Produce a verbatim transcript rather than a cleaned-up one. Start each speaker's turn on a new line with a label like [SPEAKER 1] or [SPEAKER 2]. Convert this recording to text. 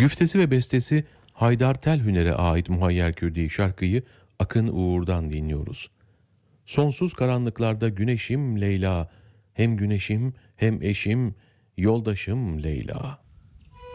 [SPEAKER 1] Güftesi ve bestesi Haydar Telhüner'e ait Muhayyer Kürdi şarkıyı Akın Uğur'dan dinliyoruz. Sonsuz karanlıklarda güneşim Leyla, hem güneşim hem eşim, yoldaşım Leyla.